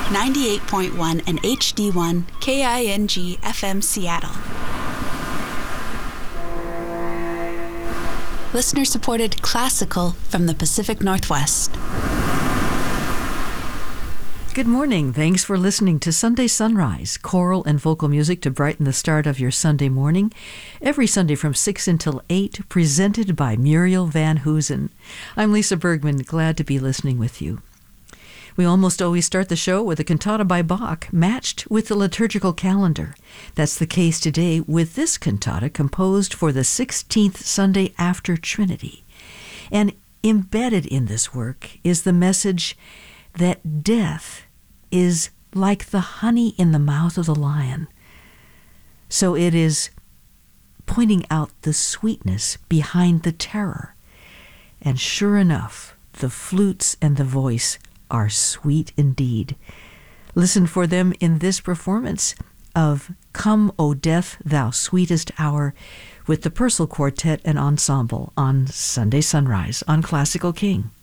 98.1 and HD1 KING FM Seattle. Listener-supported classical from the Pacific Northwest. Good morning. Thanks for listening to Sunday Sunrise, choral and vocal music to brighten the start of your Sunday morning. Every Sunday from 6 until 8, presented by Muriel Van Hoosen. I'm Lisa Bergman, glad to be listening with you. We almost always start the show with a cantata by Bach, matched with the liturgical calendar. That's the case today with this cantata composed for the 16th Sunday after Trinity. And embedded in this work is the message that death is like the honey in the mouth of the lion. So it is pointing out the sweetness behind the terror. And sure enough, the flutes and the voice are sweet indeed. Listen for them in this performance of Come, O Death, Thou Sweetest Hour, with the Purcell Quartet and Ensemble on Sunday Sunrise on Classical King.